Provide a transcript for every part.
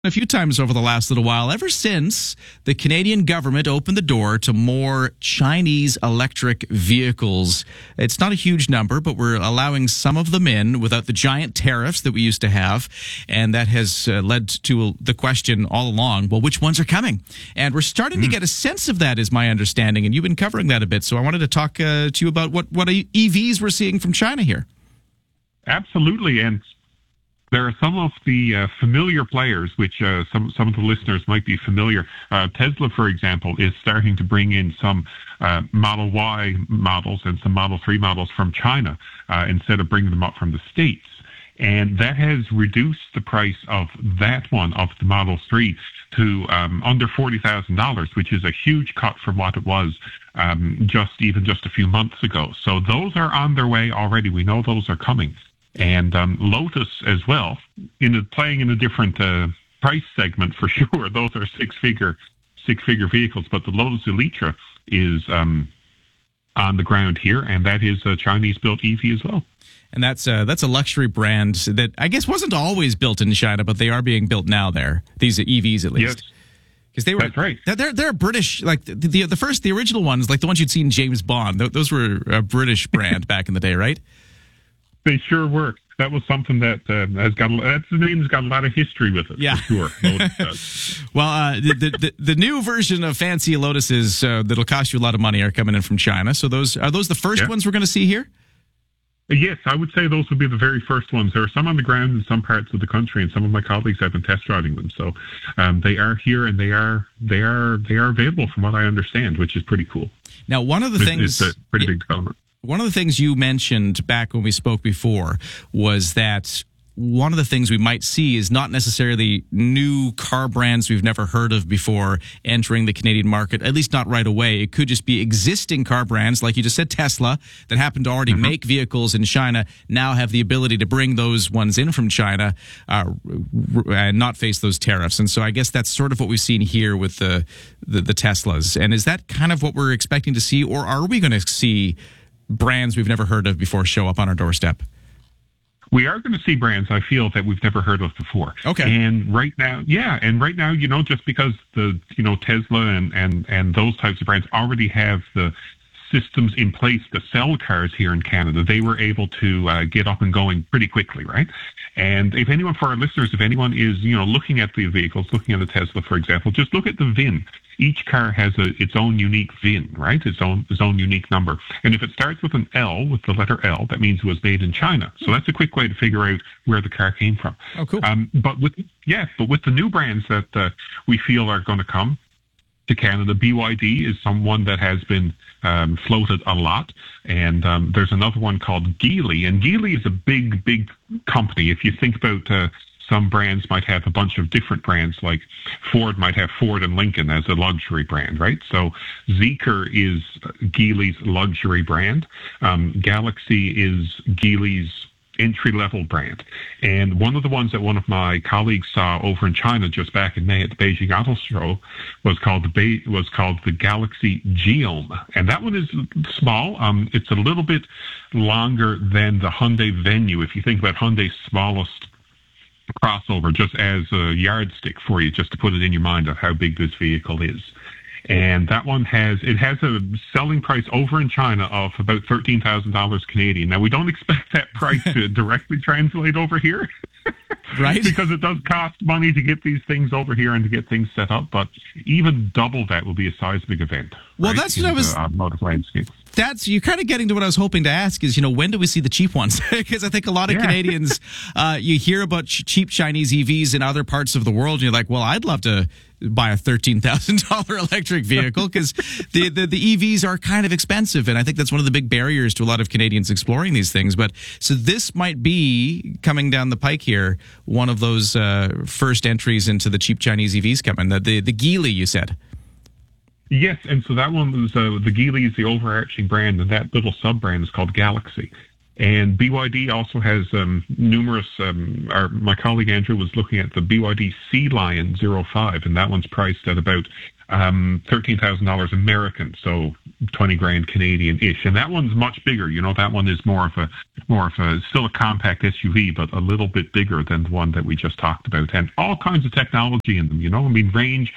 A few times over the last little while, ever since the Canadian government opened the door to more Chinese electric vehicles. It's not a huge number, but we're allowing some of them in without the giant tariffs that we used to have. And that has led to the question all along, well, which ones are coming? And we're starting to get a sense of that, is my understanding. And you've been covering that a bit. So I wanted to talk to you about what EVs we're seeing from China here. Absolutely. And there are some of the familiar players, which some of the listeners might be familiar. Tesla, for example, is starting to bring in some Model Y models and some Model 3 models from China instead of bringing them up from the States. And that has reduced the price of that one, of the Model 3, to under $40,000, which is a huge cut from what it was just a few months ago. So those are on their way already. We know those are coming. And Lotus as well, playing in a different price segment for sure. Those are six-figure vehicles, but the Lotus Eletre is on the ground here, and that is a Chinese-built EV as well. And that's a luxury brand that I guess wasn't always built in China, but they are being built now there. These are EVs at least. Yes. Because they were, that's right. They're British, like the original ones, like the ones you'd seen in James Bond. Those were a British brand back in the day, right? They sure were. That was something that the name's got a lot of history with it. Yeah, for sure. Lotus does. Well, the new version of fancy Lotuses that'll cost you a lot of money are coming in from China. So are those the first ones we're going to see here? Yes, I would say those would be the very first ones. There are some on the ground in some parts of the country, and some of my colleagues have been test driving them. So they are here, and they are available, from what I understand, which is pretty cool. Now, one of the things, it's a pretty big development. One of the things you mentioned back when we spoke before was that one of the things we might see is not necessarily new car brands we've never heard of before entering the Canadian market, at least not right away. It could just be existing car brands, like you just said, Tesla, that happen to already make vehicles in China, now have the ability to bring those ones in from China and not face those tariffs. And so I guess that's sort of what we've seen here with the Teslas. And is that kind of what we're expecting to see, or are we going to see brands we've never heard of before show up on our doorstep? We are going to see brands, I feel, that we've never heard of before. Okay. And right now, just because Tesla and those types of brands already have the systems in place to sell cars here in Canada, they were able to get up and going pretty quickly, right? And if anyone, for our listeners, if anyone is, looking at the vehicles, looking at a Tesla, for example, just look at the VIN. Each car has its own unique VIN, right? Its own unique number. And if it starts with an L, with the letter L, that means it was made in China. So that's a quick way to figure out where the car came from. Oh, cool. But with the new brands that we feel are going to come to Canada, BYD is someone that has been floated a lot, and there's another one called Geely, and Geely is a big company. If you think about some brands might have a bunch of different brands, like Ford might have Ford and Lincoln as a luxury brand, right? So Zeekr is Geely's luxury brand. Galaxy is Geely's entry-level brand. And one of the ones that one of my colleagues saw over in China just back in May at the Beijing Auto Show was called the Galaxy Geome. And that one is small. It's a little bit longer than the Hyundai Venue. If you think about Hyundai's smallest crossover, just as a yardstick for you, just to put it in your mind of how big this vehicle is. And that one has a selling price over in China of about $13,000 Canadian. Now, we don't expect that price to directly translate over here, right? Because it does cost money to get these things over here and to get things set up. But even double that will be a seismic event. Well, right? That's what I was. Automotive landscape. You're kind of getting to what I was hoping to ask is, when do we see the cheap ones? Because I think a lot of Canadians, you hear about cheap Chinese EVs in other parts of the world, and you're like, well, I'd love to buy a $13,000 electric vehicle, because the EVs are kind of expensive, and I think that's one of the big barriers to a lot of Canadians exploring these things. But so this might be coming down the pike here, one of those first entries into the cheap Chinese EVs coming. The Geely, you said. Yes, and so that one was the Geely is the overarching brand, and that little sub-brand is called Galaxy. And BYD also has numerous, my colleague Andrew was looking at the BYD Sea Lion 05, and that one's priced at about $13,000 American. So 20 grand Canadian-ish, and that one's much bigger. That one is more of a still a compact SUV, but a little bit bigger than the one that we just talked about, and all kinds of technology in them. Range.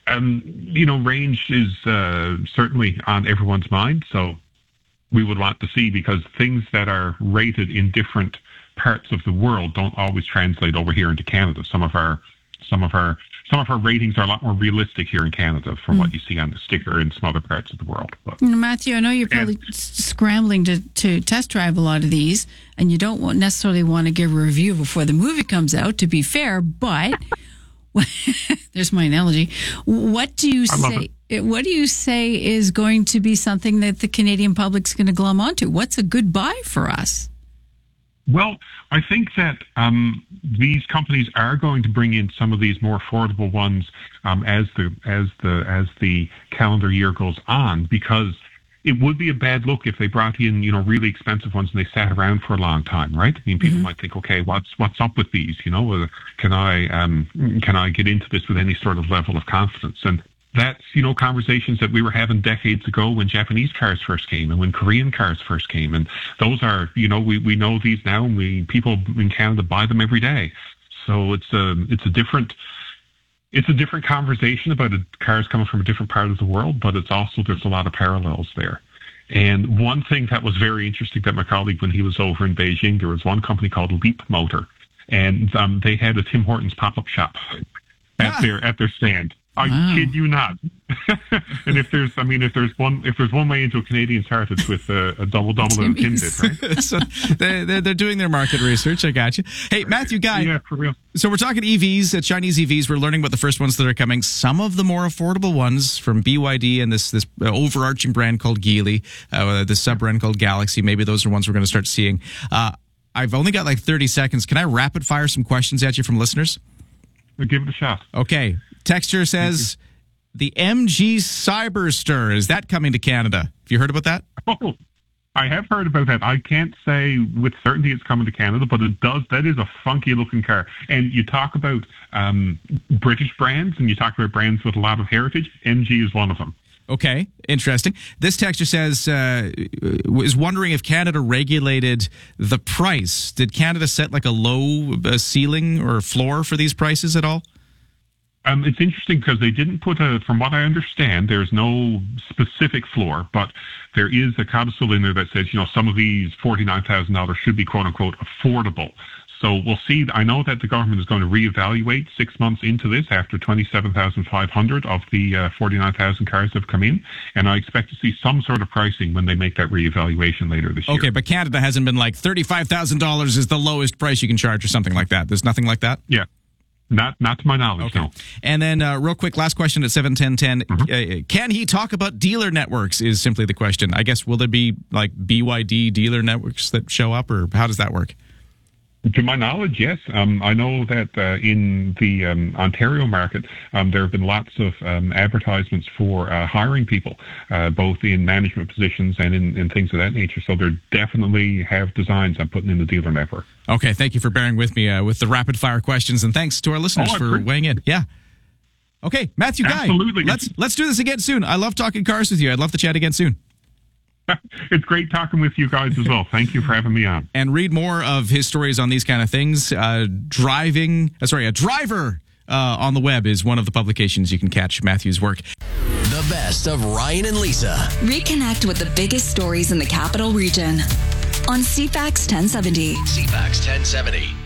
Range is certainly on everyone's mind. So we would want to see, because things that are rated in different parts of the world don't always translate over here into Canada. Some of our ratings are a lot more realistic here in Canada from what you see on the sticker in some other parts of the world. But, Matthew, I know you're probably scrambling to test drive a lot of these, and you don't necessarily want to give a review before the movie comes out, to be fair, but there's my analogy. What do you say? What do you say is going to be something that the Canadian public's going to glom onto? What's a good buy for us? Well, I think that these companies are going to bring in some of these more affordable ones as the calendar year goes on, because it would be a bad look if they brought in really expensive ones and they sat around for a long time, right? I mean, people might think, okay, what's up with these? Can I get into this with any sort of level of confidence? And that's, conversations that we were having decades ago when Japanese cars first came and when Korean cars first came. And those are, we know these now, and people in Canada buy them every day. So it's a different conversation about cars coming from a different part of the world, but it's also, there's a lot of parallels there. And one thing that was very interesting that my colleague, when he was over in Beijing, there was one company called Leap Motor, and they had a Tim Hortons pop-up shop at their stand. I kid you not. And if there's one way into a Canadian's heart, it's with a double and a Timbit, right? So they're doing their market research. I got you. Hey, Matthew Guy. Yeah, for real. So we're talking EVs, Chinese EVs. We're learning about the first ones that are coming. Some of the more affordable ones from BYD and this overarching brand called Geely, the sub-brand called Galaxy. Maybe those are ones we're going to start seeing. I've only got like 30 seconds. Can I rapid fire some questions at you from listeners? Give it a shot. Okay. Texture says the MG Cyberster, is that coming to Canada? Have you heard about that? Oh, I have heard about that. I can't say with certainty it's coming to Canada, but it does. That is a funky looking car. And you talk about British brands, and you talk about brands with a lot of heritage. MG is one of them. Okay, interesting. This texture says, is wondering if Canada regulated the price. Did Canada set like a low ceiling or floor for these prices at all? It's interesting because they didn't put from what I understand, there's no specific floor, but there is a codicil in there that says, some of these $49,000 should be quote unquote affordable. So we'll see. I know that the government is going to reevaluate 6 months into this after 27,500 of the 49,000 cars have come in. And I expect to see some sort of pricing when they make that reevaluation later this year. Okay, but Canada hasn't been like $35,000 is the lowest price you can charge or something like that. There's nothing like that? Yeah. Not to my knowledge, okay. No. And then real quick, last question at 7:10:10. Can he talk about dealer networks is simply the question. I guess, will there be like BYD dealer networks that show up, or how does that work? To my knowledge, yes. I know that in the Ontario market, there have been lots of advertisements for hiring people, both in management positions and in things of that nature. So they definitely have designs on putting in the dealer network. Okay, thank you for bearing with me with the rapid-fire questions, and thanks to our listeners for weighing in. Yeah. Okay, Matthew Guy. Absolutely. Let's do this again soon. I love talking cars with you. I'd love to chat again soon. It's great talking with you guys as well. Thank you for having me on. And read more of his stories on these kind of things. A driver on the web is one of the publications you can catch Matthew's work. The best of Ryan and Lisa. Reconnect with the biggest stories in the Capital Region on CFAX 1070. CFAX 1070.